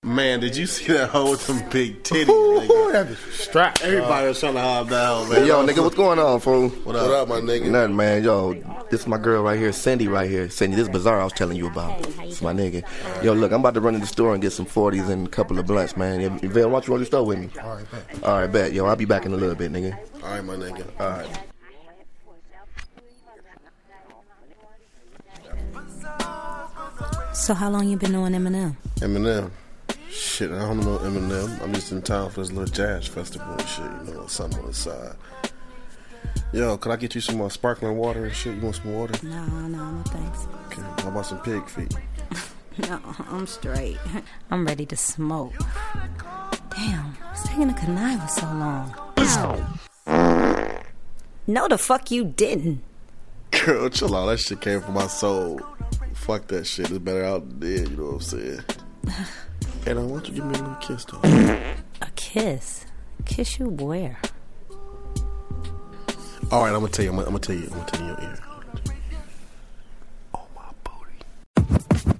Man, did you see that hoe with them big titties, Ooh, nigga? that bitch strapped. Everybody was trying to have that hoe, man. Yo, nigga, what's going on, fool? What up, my nigga? Nothing, man. Yo, this is my girl right here, Cindy right here. Cindy, this Bazaar I was telling you about. It's my nigga. Yo, look, I'm about to run in the store and get some 40s and a couple of blunts, man. Vail, why don't you roll the store with me? All right, bet. All right, bet. Yo, I'll be back in a little bit, nigga. All right, my nigga. All right. So how long you been knowing Eminem? Eminem. Shit, I don't know Eminem. I'm just in town for this little jazz festival and shit, you know, something on the side. Yo, could I get you some more sparkling water and shit? You want some water? No, thanks. Okay, how about some pig feet? No, I'm straight. I'm ready to smoke. Damn, it's taking to connive so long. No, the fuck you didn't. Girl, chill out. That shit came from my soul. Fuck that shit. It's better out than dead, you know what I'm saying? Hey, now, why don't you give me a little kiss, though? A kiss? Kiss you where? All right, I'm gonna tell you in your ear.